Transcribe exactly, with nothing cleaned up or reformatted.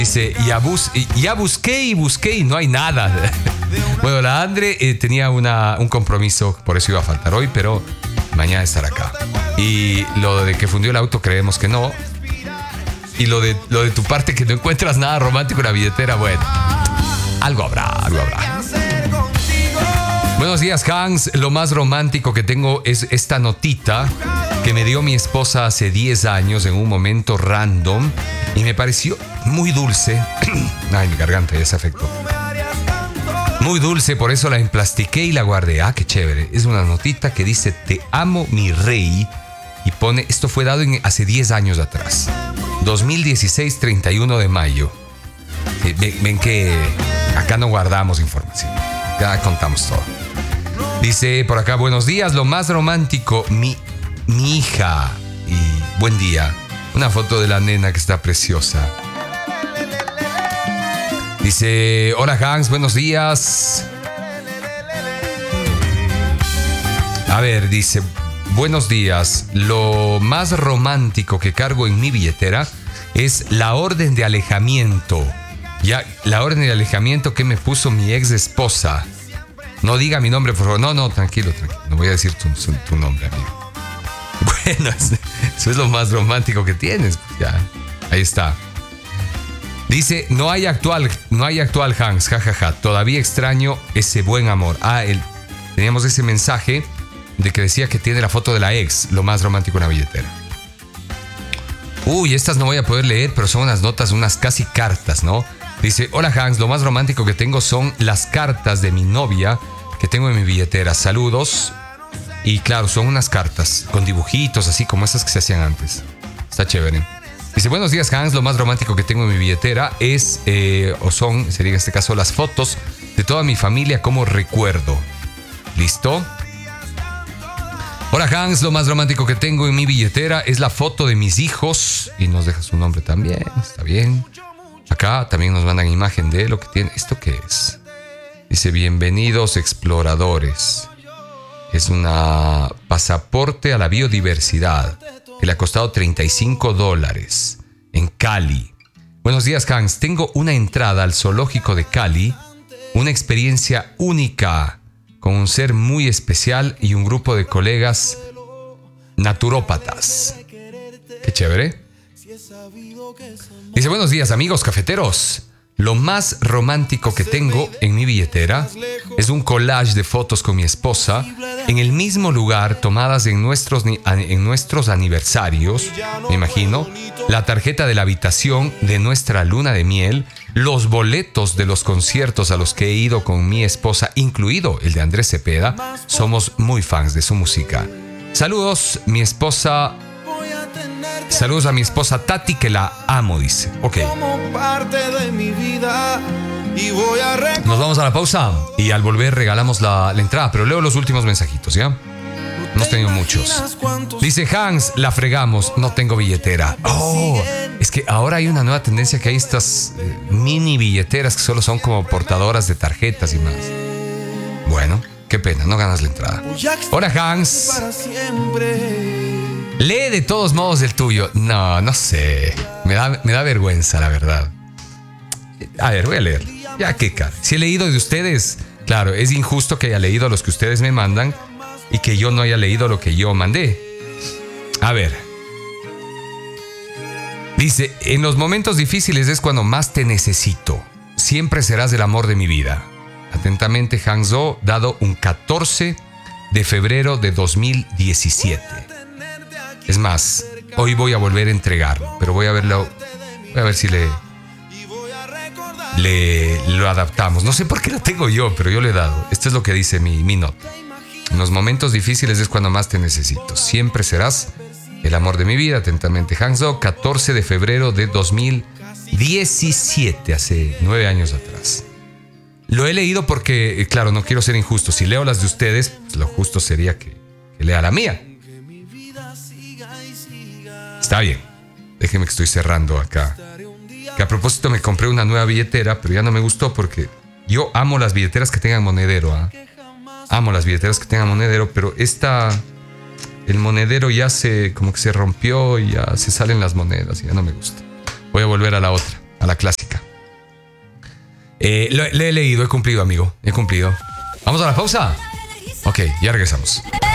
Dice, ya, bus, ya busqué y busqué y no hay nada. Bueno, la Andre eh, tenía una, un compromiso, por eso iba a faltar hoy, pero mañana estará acá. Y lo de que fundió el auto creemos que no. Y lo de, lo de tu parte que no encuentras nada romántico en la billetera, bueno, algo habrá, algo habrá. Buenos días, Hans. Lo más romántico que tengo es esta notita que me dio mi esposa hace diez años en un momento random y me pareció muy dulce. Ay, mi garganta ya se afectó. Muy dulce, por eso la emplastiqué y la guardé. Ah, qué chévere. Es una notita que dice: te amo, mi rey. Y pone, esto fue dado en, hace diez años atrás. dos mil dieciséis, treinta y uno de mayo. Eh, ven, ven que acá no guardamos información. Ya contamos todo. Dice por acá, buenos días, lo más romántico, mi, mi hija. Y buen día. Una foto de la nena que está preciosa. Dice, hola Hans, buenos días. A ver, dice, buenos días. Lo más romántico que cargo en mi billetera es la orden de alejamiento. Ya, la orden de alejamiento que me puso mi ex esposa. No diga mi nombre, por favor. No, no, tranquilo, tranquilo. No voy a decir tu, tu, tu nombre, amigo. Bueno, eso es lo más romántico que tienes. Pues ya, ahí está. Dice, no hay actual, no hay actual Hans, jajaja. Ja, ja. Todavía extraño ese buen amor. Ah, el, teníamos ese mensaje de que decía que tiene la foto de la ex, lo más romántico en la billetera. Uy, estas no voy a poder leer, pero son unas notas, unas casi cartas, ¿no? Dice, hola Hans, lo más romántico que tengo son las cartas de mi novia que tengo en mi billetera. Saludos. Y claro, son unas cartas con dibujitos, así como esas que se hacían antes. Está chévere. Dice, buenos días Hans, lo más romántico que tengo en mi billetera es, eh, o son, sería en este caso, las fotos de toda mi familia como recuerdo. ¿Listo? Hola Hans, lo más romántico que tengo en mi billetera es la foto de mis hijos. Y nos deja su nombre también, está bien. Acá también nos mandan imagen de lo que tiene. ¿Esto qué es? Dice, bienvenidos exploradores. Es una pasaporte a la biodiversidad que le ha costado treinta y cinco dólares en Cali. Buenos días Hans, tengo una entrada al zoológico de Cali. Una experiencia única con un ser muy especial y un grupo de colegas naturópatas. Qué chévere. Dice, buenos días amigos cafeteros. Lo más romántico que tengo en mi billetera es un collage de fotos con mi esposa en el mismo lugar tomadas en nuestros, en nuestros aniversarios, me imagino, la tarjeta de la habitación de nuestra luna de miel, los boletos de los conciertos a los que he ido con mi esposa, incluido el de Andrés Cepeda. Somos muy fans de su música. Saludos, mi esposa... Saludos a mi esposa Tati, que la amo, dice. Ok. Nos vamos a la pausa y al volver regalamos la, la entrada, pero leo los últimos mensajitos, ¿ya? Hemos tenido muchos. Dice Hans, la fregamos, no tengo billetera. Oh, es que ahora hay una nueva tendencia que hay estas eh, mini billeteras que solo son como portadoras de tarjetas y más. Bueno, qué pena, no ganas la entrada. Hola Hans. Lee de todos modos el tuyo. No, no sé. Me da, me da vergüenza, la verdad. A ver, voy a leer. Ya, qué cara. Si he leído de ustedes, claro, es injusto que haya leído los que ustedes me mandan y que yo no haya leído lo que yo mandé. A ver. Dice, en los momentos difíciles es cuando más te necesito. Siempre serás el amor de mi vida. Atentamente, Hanzo, dado un catorce de febrero de dos mil diecisiete. Es más, hoy voy a volver a entregarlo, pero voy a verlo, voy a ver si le, le lo adaptamos. No sé por qué lo tengo yo, pero yo le he dado. Esto es lo que dice mi, mi nota. En los momentos difíciles es cuando más te necesito. Siempre serás el amor de mi vida. Atentamente, Hanzo, catorce de febrero de dos mil diecisiete, hace nueve años atrás. Lo he leído porque, claro, no quiero ser injusto. Si leo las de ustedes, pues lo justo sería que, que lea la mía. Está bien. Déjeme que estoy cerrando acá. Que a propósito me compré una nueva billetera, pero ya no me gustó porque yo amo las billeteras que tengan monedero. ¿eh? Amo las billeteras que tengan monedero, pero esta, el monedero ya se, como que se rompió y ya se salen las monedas y ya no me gusta. Voy a volver a la otra, a la clásica. Eh, lo, le he leído, he cumplido, amigo. He cumplido. ¿Vamos a la pausa? Ok, ya regresamos.